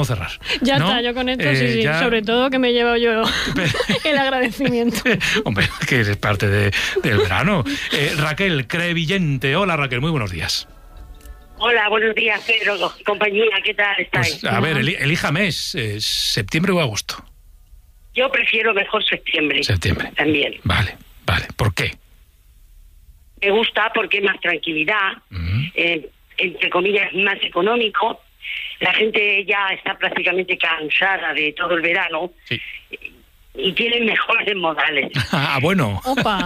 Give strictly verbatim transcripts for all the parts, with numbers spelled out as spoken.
podemos cerrar. Ya ¿no? está, yo con esto eh, sí, sí. Ya... Sobre todo que me he llevado yo el agradecimiento. Hombre, que eres parte de, del verano. Eh, Raquel Crevillente. Hola, Raquel, muy buenos días. Hola, buenos días, Pedro, compañía, ¿qué tal estáis? Pues, a ver, eli- elija mes, eh, septiembre o agosto. Yo prefiero mejor septiembre. Septiembre. También. Vale, vale. ¿Por qué? Me gusta porque hay más tranquilidad, Uh-huh. eh, entre comillas, más económico. La gente ya está prácticamente cansada de todo el verano. Sí. Y tienen mejores modales. Ah, bueno. Opa.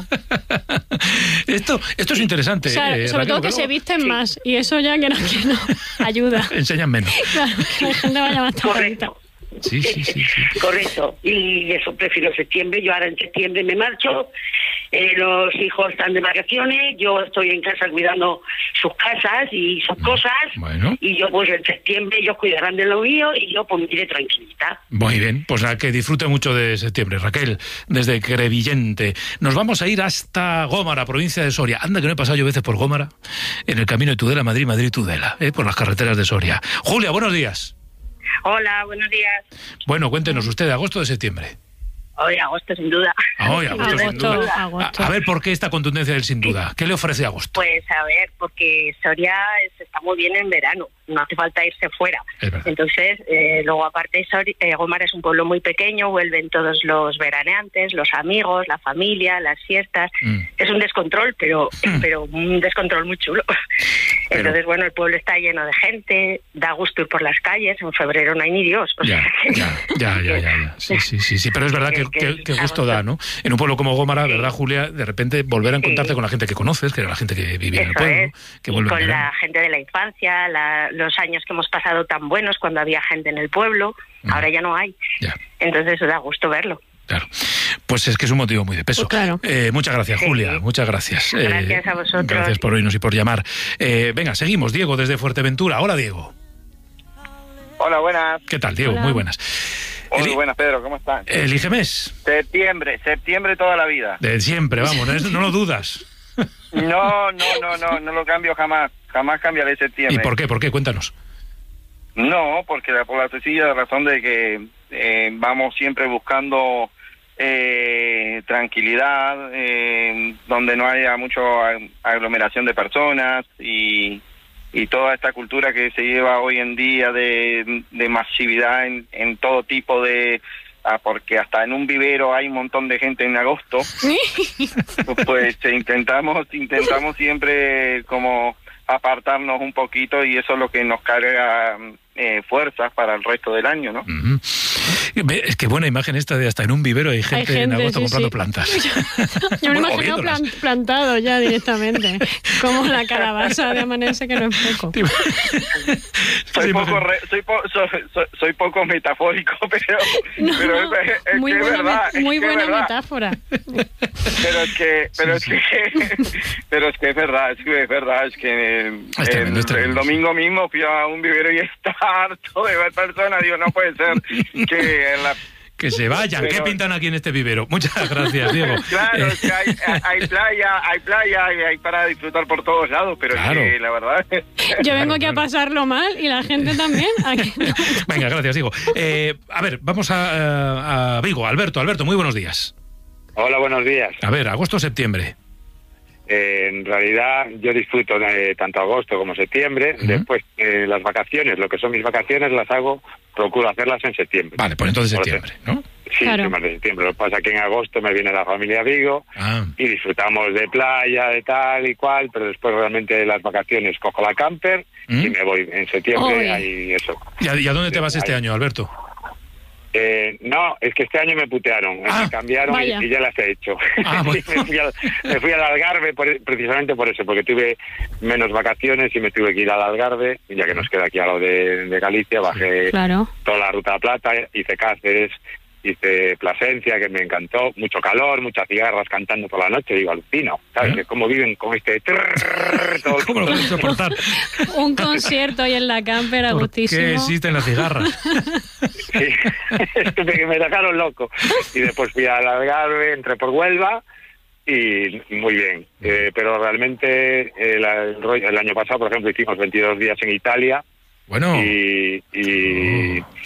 Esto, esto es interesante. O sea, eh, sobre Raquel, todo que luego se visten sí. más, y eso ya que no, que no ayuda. enseñan menos. Claro, que la gente vaya más tapadita. Correcto. Sí, sí, sí, sí. Correcto. Y eso prefiero septiembre. Yo ahora en septiembre me marcho. Eh, los hijos están de vacaciones. Yo estoy en casa cuidando sus casas y sus cosas. Bueno. Y yo pues en septiembre ellos cuidarán de lo mío y yo pues me iré tranquilita. Muy bien, pues nada, que disfrute mucho de septiembre. Raquel, desde Crevillente. Nos vamos a ir hasta Gómara, provincia de Soria. Anda, que no he pasado yo veces por Gómara, en el camino de Tudela, Madrid, Madrid-Tudela, ¿eh? Por las carreteras de Soria. Julia, buenos días. Hola, buenos días. Bueno, cuéntenos usted, agosto de septiembre. Hoy agosto, sin duda. Ah, hoy, agosto, sin Agosto, duda. agosto. A, a ver, ¿por qué esta contundencia del sin duda? ¿Qué le ofrece agosto? Pues a ver, porque Soria es- está muy bien en verano, no hace falta irse fuera. Es verdad. Entonces, eh, luego aparte, Soria, eh, Gómara es un pueblo muy pequeño, vuelven todos los veraneantes, los amigos, la familia, las fiestas. Mm. Es un descontrol, pero, pero un descontrol muy chulo. Pero- Entonces, bueno, el pueblo está lleno de gente, da gusto ir por las calles, en febrero no hay ni Dios. O Ya, sea que- ya, ya, ya, ya, ya. Sí, sí, sí, sí, pero es verdad que, que, que gusto da, ¿no? En un pueblo como Gómara, ¿verdad, Julia? De repente volver a encontrarte Sí. con la gente que conoces, que era la gente que vivía en el Eso pueblo, es. que Y vuelve en con verano. la gente de la infancia, la- los años que hemos pasado tan buenos cuando había gente en el pueblo, Mm. ahora ya no hay. Ya, Entonces da gusto verlo. claro. Pues es que es un motivo muy de peso. Pues claro. Eh, muchas gracias, Sí. Julia, muchas gracias. Eh, Gracias a vosotros. Gracias por oírnos y por llamar. Eh, venga, seguimos. Diego, desde Fuerteventura. Hola, Diego. Hola, buenas. ¿Qué tal, Diego? Hola. Muy buenas. Muy Eli- buenas, Pedro, ¿cómo están? Elige mes. Septiembre, septiembre toda la vida. De siempre, vamos, no, no lo dudas. No, no, no, no, no lo cambio jamás. Jamás cambiaré ¿Y septiembre. por qué? ¿Por qué? Cuéntanos. No, porque la, por la sencilla razón de que eh, vamos siempre buscando eh, tranquilidad, eh, donde no haya mucha aglomeración de personas y, y toda esta cultura que se lleva hoy en día de, de masividad en, en todo tipo de... Ah, porque hasta en un vivero hay un montón de gente en agosto, pues eh, intentamos intentamos siempre como apartarnos un poquito y eso es lo que nos carga eh, fuerzas para el resto del año, ¿no? Ujú. Ve, es que buena imagen esta de hasta en un vivero hay gente, Hay en gente, agosto sí, comprando sí. plantas. Yo me Bueno, lo o imagino viéndolas. plan- plantado ya directamente, como la calabaza de Amanece, que no es poco. Soy Sí, poco imagen. re- soy, po- soy, soy- soy poco metafórico, pero, No, pero es, es muy que es buena, verdad, met- es muy que es buena verdad. metáfora. Pero es que, pero Sí, es que, pero es que es verdad, es que es verdad, es que eh, Es tremendo, el, es tremendo, el domingo mismo fui a un vivero y está harto de ver personas, digo, no puede ser que en la... Que se vayan. ¿Qué Pero- pintan aquí en este vivero? Muchas gracias, Diego. Claro, Eh, es que hay, hay playa, hay playa y hay para disfrutar por todos lados, pero Claro. es que la verdad... Yo vengo aquí a pasarlo mal y la gente también. Aquí. Venga, gracias, Diego. Eh, a ver, vamos a, a Vigo. Alberto, Alberto, muy buenos días. Hola, buenos días. A ver, agosto o septiembre. Eh, en realidad yo disfruto de tanto agosto como septiembre. Ujú. Después, eh, las vacaciones, lo que son mis vacaciones, las hago, procuro hacerlas en septiembre. Vale, pues entonces Por septiembre, ¿no? Sí, Claro. sí, más de septiembre. Lo que pasa es que en agosto me viene la familia a Vigo Ah, y disfrutamos de playa, de tal y cual, pero después realmente las vacaciones cojo la camper ¿Mm? y me voy en septiembre. Oy. Ahí eso. ¿y a, y a dónde te vas este Ahí. año, Alberto? Eh, no, es que este año me putearon, Ah, me cambiaron y, vaya. y ya las he hecho. Ah, bueno. me, fui al, me fui al Algarve por- precisamente por eso, porque tuve menos vacaciones y me tuve que ir al Algarve, y ya que nos queda aquí a lo de, de Galicia, bajé Claro. toda la Ruta de la Plata, hice Cáceres, hice Plasencia, que me encantó, mucho calor, muchas cigarras cantando por la noche, digo, alucino, ¿sabes? ¿Eh? Cómo viven con este... trrrr, todo el ¿Cómo lo mundo. puedes soportar? Un concierto ahí en la camper a ¿Por gustísimo. qué existen las cigarras? Sí, me, me dejaron loco. Y después fui al Algarve, entré por Huelva y muy bien. Eh, pero realmente el, el, rollo- el año pasado, por ejemplo, hicimos veintidós días en Italia Bueno, y, y